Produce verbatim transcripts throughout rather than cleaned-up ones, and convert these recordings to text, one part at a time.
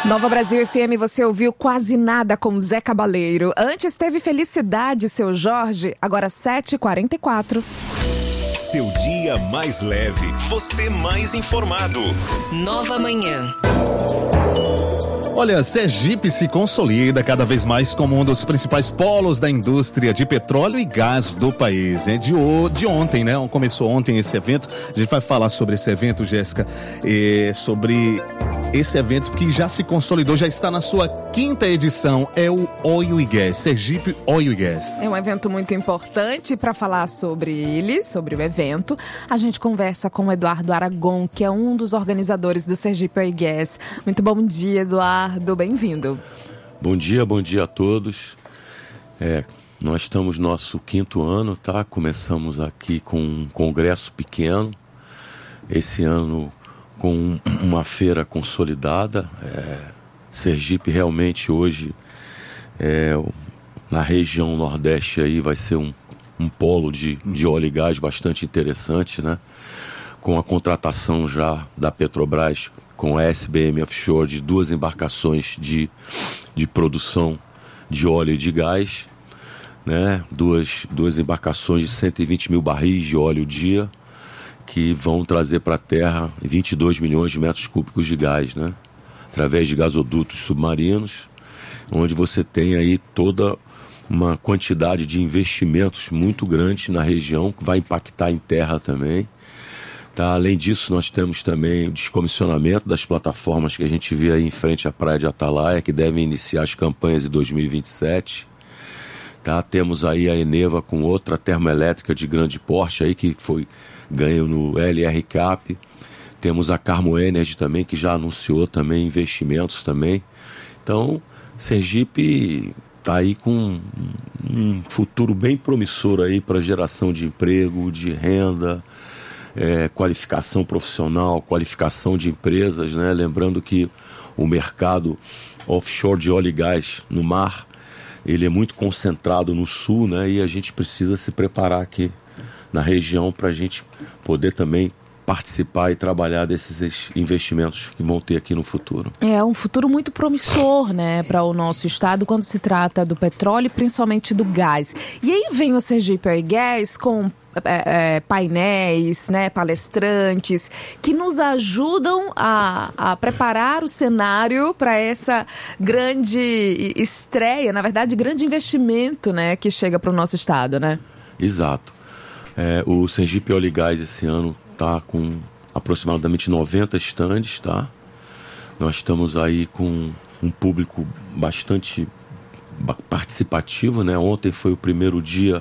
Nova Brasil F M, você ouviu Quase Nada com Zé Cabaleiro. Antes teve Felicidade, Seu Jorge, agora sete e quarenta e quatro. Seu dia mais leve, você mais informado. Nova Manhã. Olha, Sergipe se consolida cada vez mais como um dos principais polos da indústria de petróleo e gás do país. É de, o, de ontem, né? Começou ontem esse evento. A gente vai falar sobre esse evento, Jéssica, e sobre esse evento que já se consolidou, já está na sua quinta edição. É o Oil e Gas, Sergipe Oil e Gas. É um evento muito importante. Para falar sobre ele, sobre o evento, a gente conversa com o Eduardo Aragon, que é um dos organizadores do Sergipe Oil e Gas. Muito bom dia, Eduardo. Bem-vindo. Bom dia, bom dia a todos. É, nós estamos no nosso quinto ano, tá? Começamos aqui com um congresso pequeno, esse ano com uma feira consolidada. É, Sergipe realmente hoje, é, na região Nordeste aí vai ser um, um polo de, de óleo e gás bastante interessante, né? Com a contratação já da Petrobras com a S B M Offshore de duas embarcações de, de produção de óleo e de gás, né? duas, duas embarcações de cento e vinte mil barris de óleo dia, que vão trazer para a Terra vinte e dois milhões de metros cúbicos de gás, né? Através de gasodutos submarinos, onde você tem aí toda uma quantidade de investimentos muito grande na região, que vai impactar em terra também. Tá, além disso, nós temos também o descomissionamento das plataformas que a gente vê aí em frente à praia de Atalaia, que devem iniciar as campanhas em dois mil e vinte e sete. Tá, temos aí a Eneva com outra termoelétrica de grande porte aí, que foi ganho no L R CAP. Temos a Carmo Energy também, que já anunciou também investimentos também. Então, Sergipe está aí com um futuro bem promissor aí para geração de emprego, de renda, É, qualificação profissional, qualificação de empresas, né? Lembrando que o mercado offshore de óleo e gás no mar, ele é muito concentrado no sul, né? E a gente precisa se preparar aqui na região para a gente poder também participar e trabalhar desses investimentos que vão ter aqui no futuro. É um futuro muito promissor, né, para o nosso estado quando se trata do petróleo e principalmente do gás. E aí vem o Sergipe Oil e Gas com é, é, painéis, né, palestrantes que nos ajudam a, a preparar o cenário para essa grande estreia, na verdade, grande investimento, né, que chega para o nosso estado, né? Exato. É, o Sergipe Oil e Gas esse ano está com aproximadamente noventa estandes, tá? Nós estamos aí com um público bastante participativo, né? Ontem foi o primeiro dia,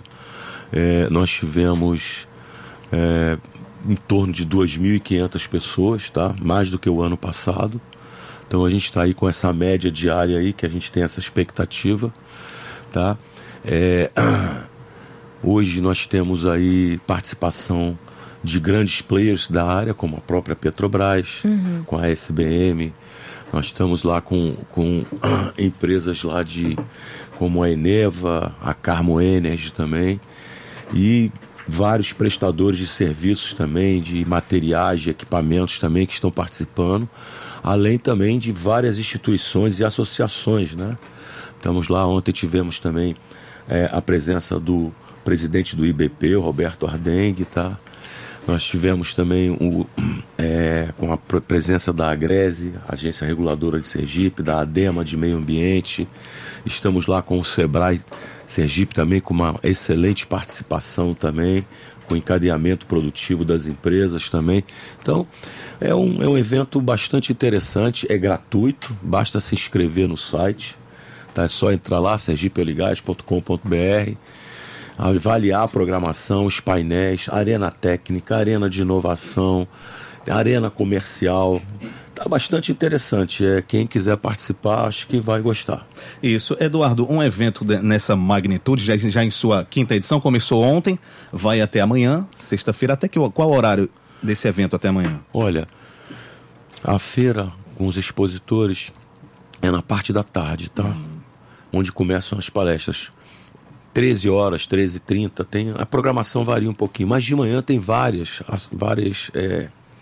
é, nós tivemos é, em torno de duas mil e quinhentas pessoas, tá? Mais do que o ano passado. Então a gente está aí com essa média diária aí, que a gente tem essa expectativa, tá? É, hoje nós temos aí participação de grandes players da área, como a própria Petrobras, uhum. com a S B M. Nós estamos lá com, com empresas lá de, como a Eneva, a Carmo Energy também, e vários prestadores de serviços também, de materiais, de equipamentos também que estão participando, além também de várias instituições e associações, né? Estamos lá, ontem tivemos também é, a presença do presidente do I B P, o Roberto Ardengue, tá? Nós tivemos também o, é, com a presença da Agrese, Agência Reguladora de Sergipe, da ADEMA de Meio Ambiente. Estamos lá com o Sebrae Sergipe também, com uma excelente participação também, com encadeamento produtivo das empresas também. Então, é um, é um evento bastante interessante, é gratuito, basta se inscrever no site. Tá? É só entrar lá, sergipe oil e gas ponto com ponto b r, avaliar a programação, os painéis, arena técnica, arena de inovação, arena comercial. Está bastante interessante. É, quem quiser participar, acho que vai gostar. Isso. Eduardo, um evento de, nessa magnitude, já, já em sua quinta edição, começou ontem, vai até amanhã, sexta-feira. Até que, qual o horário desse evento até amanhã? Olha, a feira com os expositores é na parte da tarde, tá? Hum. Onde começam as palestras. treze horas, treze e trinta, tem, a programação varia um pouquinho, mas de manhã tem várias, várias é,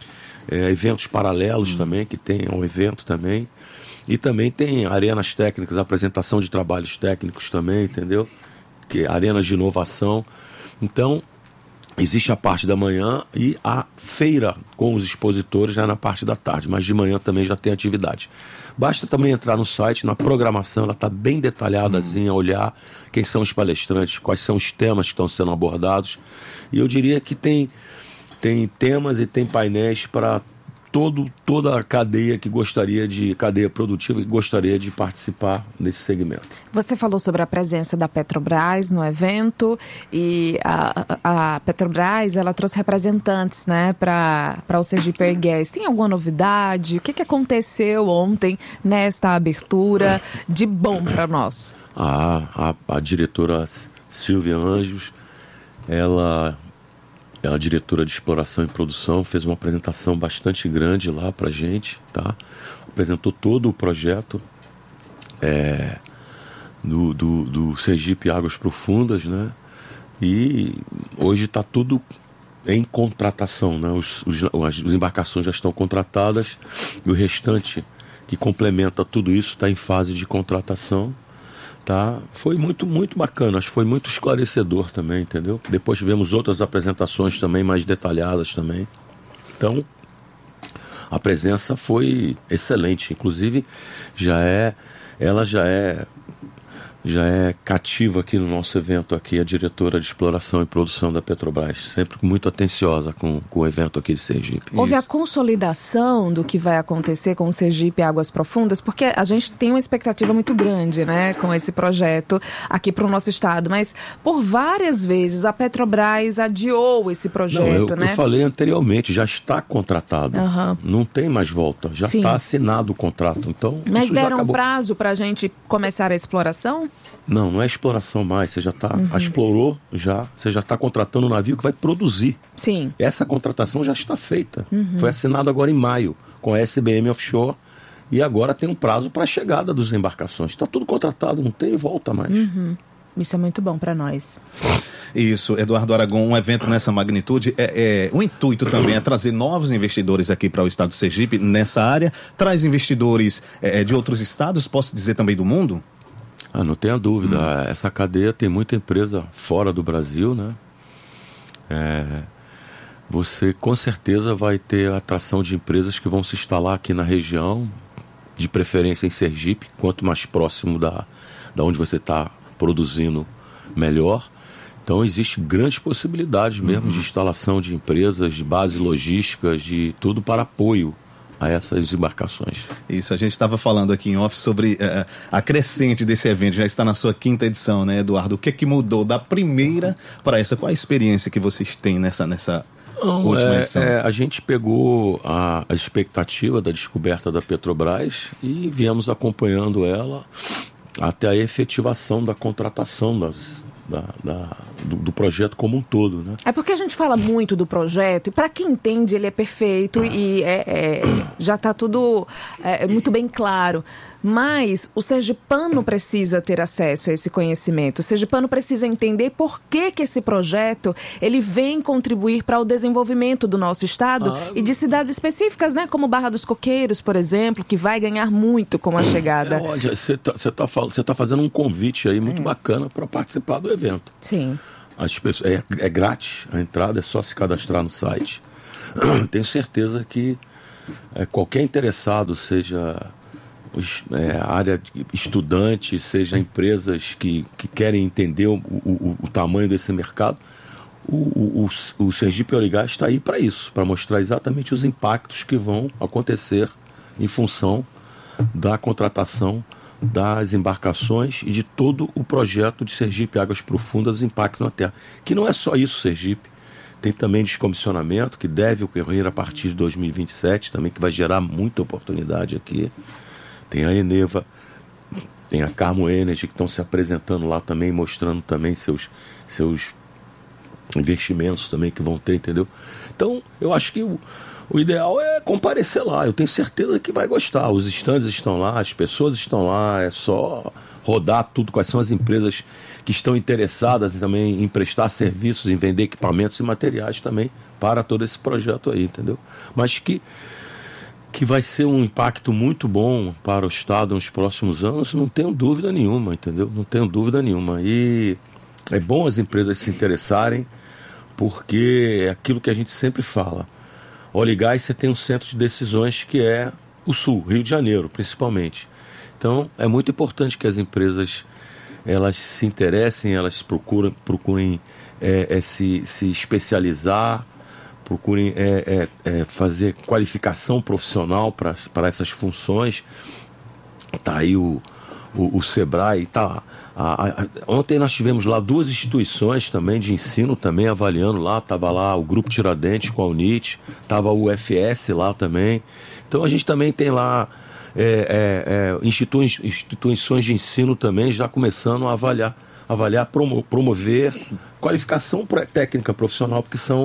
é, eventos paralelos hum. também, que tem um evento também. E também tem arenas técnicas, apresentação de trabalhos técnicos também, entendeu? Que, arenas de inovação. Então, existe a parte da manhã e a feira com os expositores já na parte da tarde, mas de manhã também já tem atividade. Basta também entrar no site, na programação, ela está bem detalhadazinha, olhar quem são os palestrantes, quais são os temas que estão sendo abordados. E eu diria que tem, tem temas e tem painéis para todo, toda a cadeia que gostaria de, cadeia produtiva que gostaria de participar desse segmento. Você falou sobre a presença da Petrobras no evento e a, a Petrobras, ela trouxe representantes, né, para o Sergipe Oil Gas. Tem alguma novidade? O que, que aconteceu ontem nesta abertura de bom para nós? A, a, a diretora Silvia Anjos, ela... a diretora de exploração e produção, fez uma apresentação bastante grande lá pra gente, tá? Apresentou todo o projeto é, do, do, do Sergipe Águas Profundas, né? E hoje está tudo em contratação, né? Os, os, as embarcações já estão contratadas e o restante que complementa tudo isso está em fase de contratação. Tá? Foi muito, muito bacana, acho que foi muito esclarecedor também, entendeu? Depois tivemos outras apresentações também mais detalhadas também. Então, a presença foi excelente, inclusive já é, ela já é, já é cativa aqui no nosso evento aqui, a diretora de exploração e produção da Petrobras, sempre muito atenciosa com, com o evento aqui de Sergipe. Houve Isso. a consolidação do que vai acontecer com o Sergipe Águas Profundas, porque a gente tem uma expectativa muito grande, né, com esse projeto aqui para o nosso estado, mas por várias vezes a Petrobras adiou esse projeto, Não, eu, né? eu falei anteriormente, já está contratado, uhum. não tem mais volta, já Sim. está assinado o contrato, então Mas isso deram já um prazo para a gente começar a exploração? Não, não é exploração mais, você já está, uhum. explorou já, você já está contratando um navio que vai produzir. Sim. Essa contratação já está feita, uhum. foi assinado agora em maio com a S B M Offshore e agora tem um prazo para a chegada das embarcações. Está tudo contratado, não tem volta mais. Uhum. Isso é muito bom para nós. Isso, Eduardo Aragão, um evento nessa magnitude, é, é, o intuito também é trazer novos investidores aqui para o estado do Sergipe nessa área, traz investidores é, de outros estados, posso dizer também do mundo? Ah, não tenha dúvida, hum. essa cadeia tem muita empresa fora do Brasil, né? É, você com certeza vai ter atração de empresas que vão se instalar aqui na região, de preferência em Sergipe, quanto mais próximo da, da onde você está produzindo, melhor. Então, existem grandes possibilidades mesmo uhum. de instalação de empresas, de bases logísticas, de tudo para apoio a essas embarcações. Isso, a gente estava falando aqui em off sobre uh, a crescente desse evento, já está na sua quinta edição, né, Eduardo? O que é que mudou da primeira para essa? Qual a experiência que vocês têm nessa, nessa Não, última é, edição? É, a gente pegou a, a expectativa da descoberta da Petrobras e viemos acompanhando ela até a efetivação da contratação das Da, da, do, do projeto como um todo, né? É porque a gente fala muito do projeto e para quem entende ele é perfeito e é, é, já está tudo é, muito bem claro. Mas o sergipano precisa ter acesso a esse conhecimento. O sergipano precisa entender por que, que esse projeto ele vem contribuir para o desenvolvimento do nosso estado ah, e de cidades específicas, né? Como Barra dos Coqueiros, por exemplo, que vai ganhar muito com a chegada. É, olha, você está tá, tá, tá fazendo um convite aí muito é. bacana para participar do evento. Sim. As pessoas, é, é grátis a entrada, é só se cadastrar no site. Tenho certeza que é, qualquer interessado, seja os, é, a área de estudante, seja empresas que, que querem entender o, o, o tamanho desse mercado, o, o, o Sergipe Oil Gas está aí para isso, para mostrar exatamente os impactos que vão acontecer em função da contratação das embarcações e de todo o projeto de Sergipe Águas Profundas, Impacto na Terra. Que não é só isso, Sergipe. Tem também descomissionamento, que deve ocorrer a partir de dois mil e vinte e sete, também, que vai gerar muita oportunidade aqui. Tem a Eneva, tem a Carmo Energy, que estão se apresentando lá também, mostrando também seus, seus investimentos também que vão ter, entendeu? Então, eu acho que o, O ideal é comparecer lá, eu tenho certeza que vai gostar. Os estandes estão lá, as pessoas estão lá, é só rodar tudo, quais são as empresas que estão interessadas também em prestar serviços, em vender equipamentos e materiais também para todo esse projeto aí, entendeu? Mas que, que vai ser um impacto muito bom para o Estado nos próximos anos, não tenho dúvida nenhuma, entendeu? Não tenho dúvida nenhuma. E é bom as empresas se interessarem, porque é aquilo que a gente sempre fala. Óleo e Gás, você tem um centro de decisões que é o Sul, Rio de Janeiro, principalmente. Então, é muito importante que as empresas elas se interessem, elas procurem, procurem é, é, se, se especializar, procurem é, é, é, fazer qualificação profissional para essas funções. Está aí o, o, o Sebrae, tá... A, a, ontem nós tivemos lá duas instituições também de ensino também avaliando lá, estava lá o Grupo Tiradentes com a UNIT, estava o U F S lá também. Então a gente também tem lá é, é, é, institui, instituições de ensino também já começando a avaliar, avaliar promo, promover qualificação técnica profissional, porque são,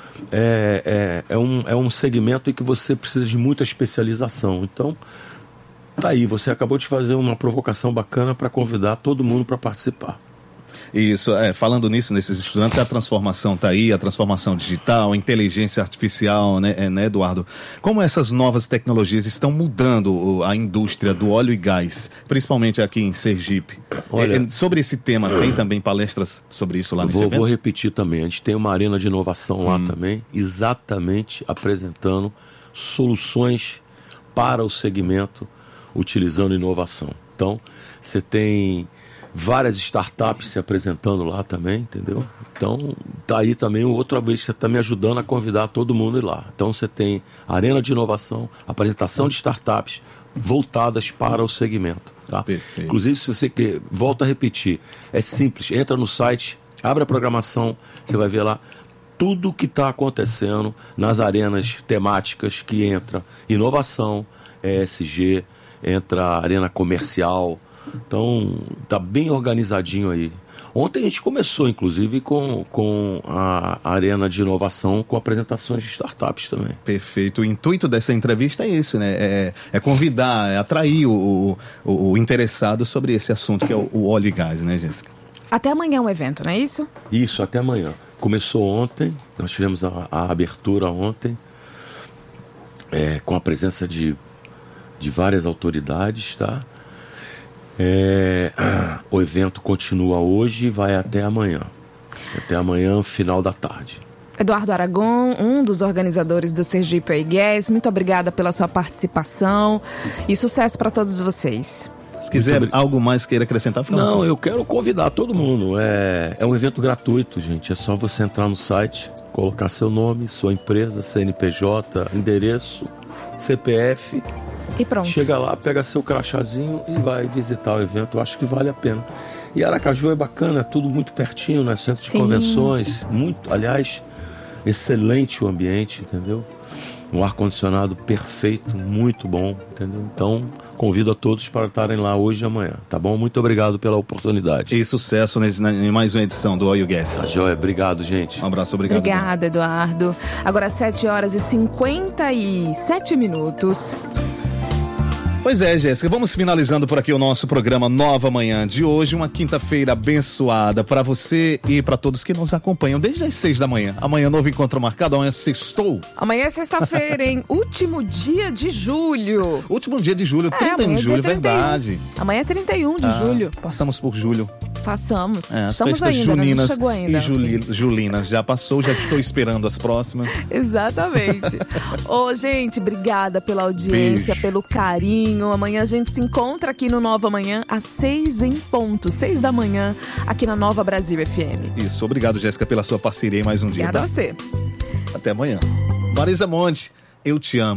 é, é, é, um, é um segmento em que você precisa de muita especialização. Então tá aí, você acabou de fazer uma provocação bacana para convidar todo mundo para participar. Isso, é, falando nisso, nesses estudantes, a transformação está aí, a transformação digital, a inteligência artificial, né, é, né, Eduardo? Como essas novas tecnologias estão mudando a indústria do óleo e gás, principalmente aqui em Sergipe? Olha, é, sobre esse tema, tem também palestras sobre isso lá nesse vou, evento? Vou repetir também, a gente tem uma arena de inovação lá hum. também, exatamente apresentando soluções para o segmento, utilizando inovação. Então, você tem várias startups se apresentando lá também, entendeu? Então, tá aí também outra vez que você está me ajudando a convidar todo mundo a ir lá. Então, você tem arena de inovação, apresentação de startups voltadas para o segmento, tá? Perfeito. Inclusive, se você quer, volto a repetir, é simples, entra no site, abre a programação, você vai ver lá tudo o que está acontecendo nas arenas temáticas que entra inovação, E S G, entra a arena comercial. Então, tá bem organizadinho aí. Ontem a gente começou, inclusive, com, com a arena de inovação, com apresentações de startups também. Perfeito. O intuito dessa entrevista é esse, né? É, é convidar, é atrair o, o, o interessado sobre esse assunto, que é o, o óleo e gás, né, Jéssica? Até amanhã o evento, não é isso? Isso, até amanhã. Começou ontem, nós tivemos a, a abertura ontem, é, com a presença de de várias autoridades, tá? É, o evento continua hoje e vai até amanhã. Até amanhã, final da tarde. Eduardo Aragon, um dos organizadores do Sergipe Oil e Gás, muito obrigada pela sua participação e sucesso para todos vocês. Se quiser obrig... algo mais queira acrescentar, fala. Não, eu quero convidar todo mundo. É, é um evento gratuito, gente. É só você entrar no site, colocar seu nome, sua empresa, C N P J, endereço, C P F... E pronto. Chega lá, pega seu crachazinho e vai visitar o evento. Eu acho que vale a pena. E Aracaju é bacana, é tudo muito pertinho, né? Centro de Sim. convenções, muito, aliás, excelente o ambiente, entendeu? Um ar-condicionado perfeito, muito bom, entendeu? Então, convido a todos para estarem lá hoje e amanhã, tá bom? Muito obrigado pela oportunidade. E sucesso em mais uma edição do Oil Gas. Tá joia, obrigado, gente. Um abraço, obrigado. Obrigada, Eduardo. Agora sete horas e cinquenta e sete minutos. Pois é, Jéssica, vamos finalizando por aqui o nosso programa Nova Manhã de hoje, uma quinta-feira abençoada para você e para todos que nos acompanham desde as seis da manhã. Amanhã novo encontro marcado, amanhã sextou. Amanhã é sexta-feira, hein? Último dia de julho. Último dia de julho, trinta é, de julho, trinta e um. Verdade. Amanhã é trinta e um de ah, julho. Passamos por julho. Passamos. É, as Estamos festas ainda, juninas não chegou ainda. E juli, julinas já passou, já estou esperando as próximas. Exatamente. Ô, oh, gente, obrigada pela audiência, Beijo. Pelo carinho. Amanhã a gente se encontra aqui no Nova Manhã, às seis em ponto, seis da manhã, aqui na Nova Brasil F M. Isso, obrigado, Jéssica, pela sua parceria em mais um Obrigada dia. Obrigada tá? a você. Até amanhã. Marisa Monte, eu te amo.